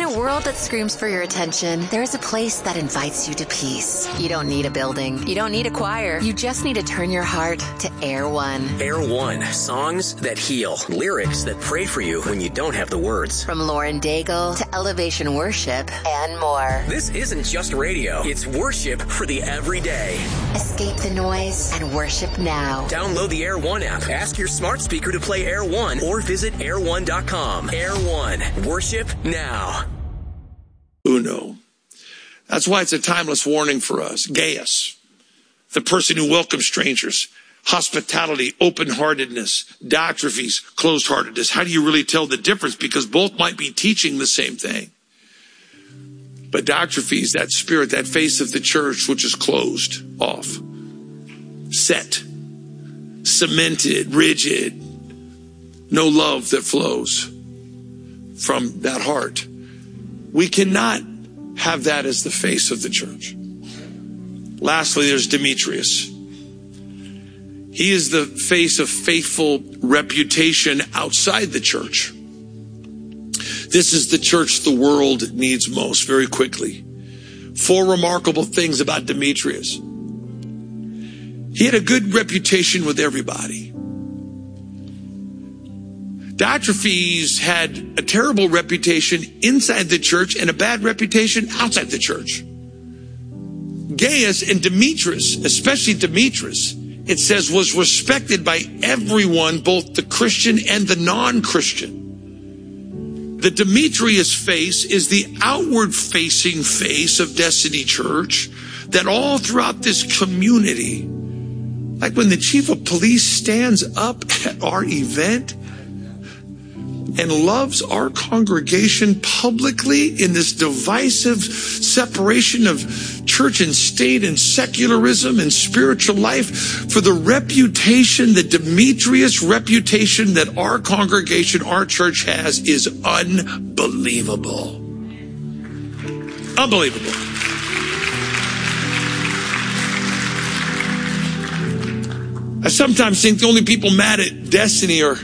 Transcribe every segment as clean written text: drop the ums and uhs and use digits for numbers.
a world that screams for your attention, there is a place that invites you to peace. You don't need a building. You don't need a choir. You just need to turn your heart to Air One. Air One. Songs that heal. Lyrics that pray for you when you don't have the words. From Lauren Daigle to Elevation Worship and more. This isn't just radio. It's worship for the everyday. Escape the noise and worship now. Download the Air One app. Ask your smart speaker to play Air One or visit air1.com. Air One. Worship now. Uno. That's why it's a timeless warning for us. Gaius, the person who welcomes strangers. Hospitality, open-heartedness. Diotrephes, closed-heartedness. How do you really tell the difference? Because both might be teaching the same thing. But Diotrephes, that spirit, that face of the church, which is closed off, set, cemented, rigid, no love that flows from that heart. We cannot have that as the face of the church. Lastly, there's Demetrius. He is the face of faithful reputation outside the church. This is the church the world needs most. Very quickly, 4 remarkable things about Demetrius. He had a good reputation with everybody. Diotrephes had a terrible reputation inside the church and a bad reputation outside the church. Gaius and Demetrius, especially Demetrius, it says, was respected by everyone, both the Christian and the non-Christian. The Demetrius face is the outward-facing face of Destiny Church that all throughout this community, like when the chief of police stands up at our event and loves our congregation publicly in this divisive separation of church and state and secularism and spiritual life, for the reputation, the Demetrius reputation that our congregation, our church has, is unbelievable. Unbelievable. I sometimes think the only people mad at Destiny are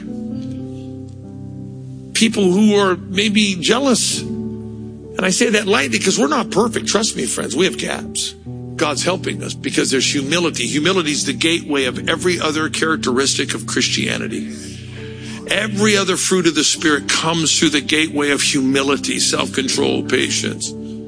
people who are maybe jealous. And I say that lightly because we're not perfect. Trust me, friends, we have gaps. God's helping us because there's humility. Humility is the gateway of every other characteristic of Christianity. Every other fruit of the Spirit comes through the gateway of humility, self-control, patience.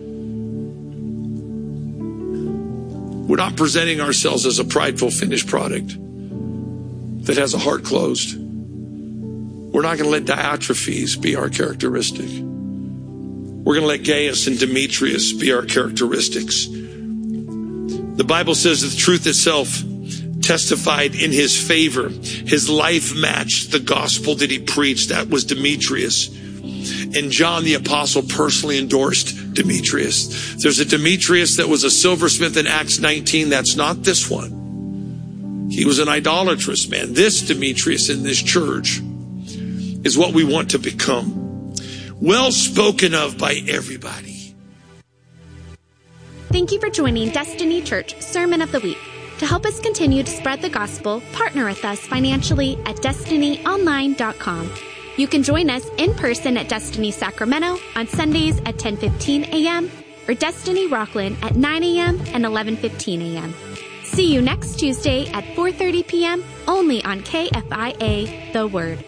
We're not presenting ourselves as a prideful finished product that has a heart closed. We're not going to let Diotrephes be our characteristic. We're going to let Gaius and Demetrius be our characteristics. The Bible says that the truth itself testified in his favor. His life matched the gospel that he preached. That was Demetrius. And John the Apostle personally endorsed Demetrius. There's a Demetrius that was a silversmith in Acts 19. That's not this one. He was an idolatrous man. This Demetrius in this church is what we want to become. Well spoken of by everybody. Thank you for joining Destiny Church Sermon of the Week. To help us continue to spread the gospel, partner with us financially at destinyonline.com. You can join us in person at Destiny Sacramento on Sundays at 10:15 a.m. or Destiny Rockland at 9 a.m. and 11:15 a.m. See you next Tuesday at 4:30 p.m. only on KFIA The Word.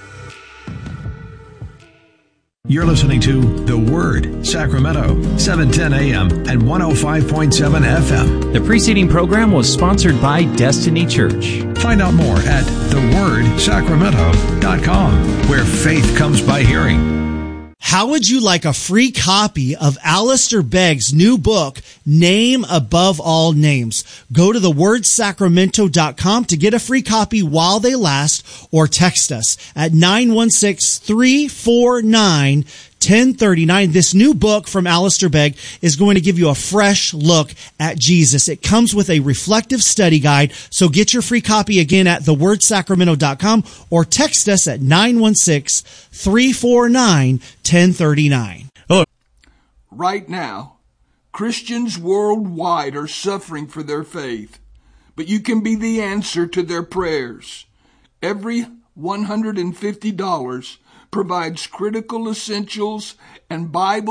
You're listening to The Word, Sacramento, 710 AM and 105.7 FM. The preceding program was sponsored by Destiny Church. Find out more at thewordsacramento.com, where faith comes by hearing. How would you like a free copy of Alistair Begg's new book, Name Above All Names? Go to thewordsacramento.com to get a free copy while they last, or text us at 916-349-1039. This new book from Alistair Begg is going to give you a fresh look at Jesus. It comes with a reflective study guide, so get your free copy again at thewordsacramento.com or text us at 916-349-1039. Right now, Christians worldwide are suffering for their faith, but you can be the answer to their prayers. Every $150 provides critical essentials and Bible